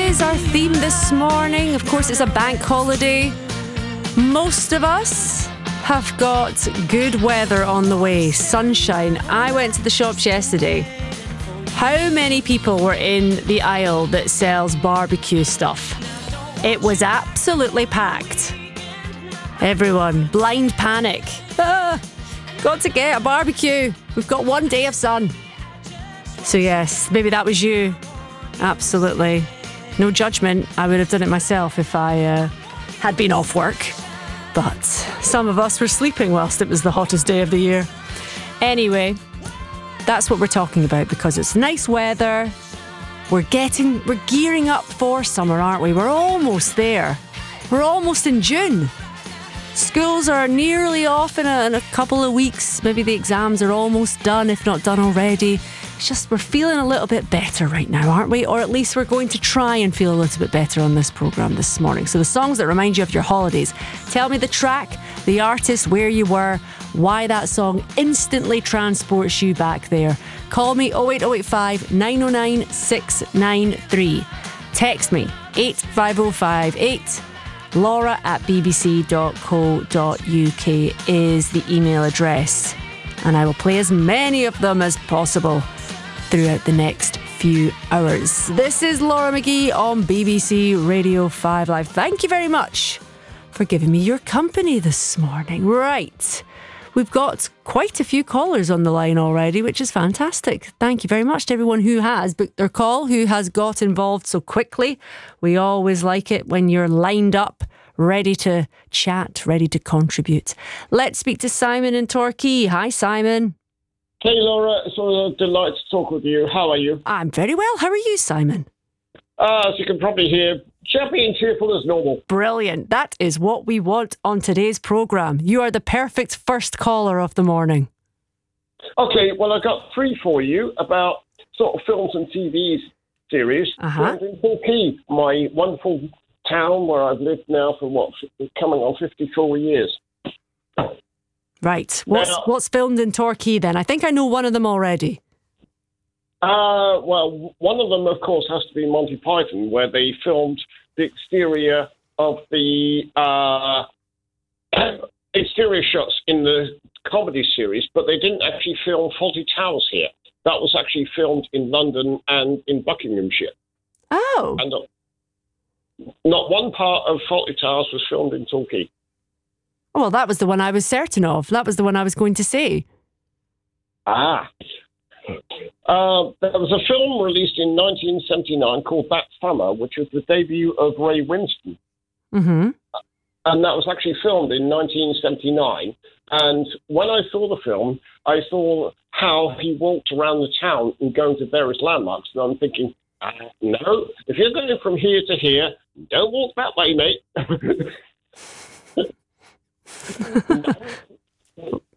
is our theme this morning. Of course, it's a bank holiday. Most of us have got good weather on the way, sunshine. I went to the shops yesterday. How many people were in the aisle that sells barbecue stuff? It was absolutely packed. Everyone, blind panic. Got to get a barbecue. We've got one day of sun. So yes, maybe that was you. Absolutely. No judgment. I would have done it myself if I had been off work. But some of us were sleeping whilst it was the hottest day of the year. Anyway, that's what we're talking about because it's nice weather. We're gearing up for summer, aren't we? We're almost there. We're almost in June. Schools are nearly off in a couple of weeks. Maybe the exams are almost done, if not done already. It's just we're feeling a little bit better right now, aren't we? Or at least we're going to try and feel a little bit better on this programme this morning. So the songs that remind you of your holidays. Tell me the track, the artist, where you were, why that song instantly transports you back there. Call me 08085 909 693. Text me 85058. Laura at bbc.co.uk is the email address. And I will play as many of them as possible throughout the next few hours. This is Laura McGee on BBC Radio 5 Live. Thank you very much for giving me your company this morning. Right. We've got quite a few callers on the line already, which is fantastic. Thank you very much to everyone who has booked their call, who has got involved so quickly. We always like it when you're lined up, ready to chat, ready to contribute. Let's speak to Simon in Torquay. Hi, Simon. Hey, Laura. It's a delight to talk with you. How are you? I'm very well. How are you, Simon? As you can probably hear, chappy and cheerful as normal. Brilliant. That is what we want on today's programme. You are the perfect first caller of the morning. Okay, well, I've got three for you about sort of films and TV series. In Torquay, my wonderful town where I've lived now for, coming on 54 years. Right. What's filmed in Torquay then? I think I know one of them already. Well, one of them, of course, has to be Monty Python, where they filmed the exterior of the exterior shots in the comedy series, but they didn't actually film Fawlty Towers here. That was actually filmed in London and in Buckinghamshire. Oh. And not one part of Fawlty Towers was filmed in Torquay. Well, that was the one I was certain of. That was the one I was going to say. There was a film released in 1979 called That Summer, which was the debut of Ray Winstone. Mm-hmm. And that was actually filmed in 1979. And when I saw the film, I saw how he walked around the town and going to various landmarks. And I'm thinking, no, if you're going from here to here, don't walk that way, mate.